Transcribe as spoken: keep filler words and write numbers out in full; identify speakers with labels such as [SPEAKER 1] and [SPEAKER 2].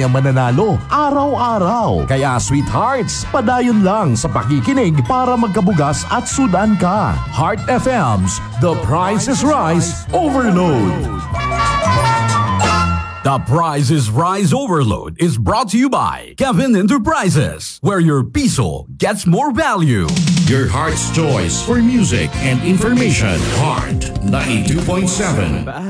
[SPEAKER 1] ang mananalo araw-araw. Kaya sweethearts, padayon lang sa pakikinig para magkabugas at sudan ka. Heart F M's The Price is Rise Overload.
[SPEAKER 2] The Price is Rise Overload is brought to you by Kevin Enterprises, where your piso gets more value.
[SPEAKER 1] Your heart's choice for music and information. Heart ninety-two point seven.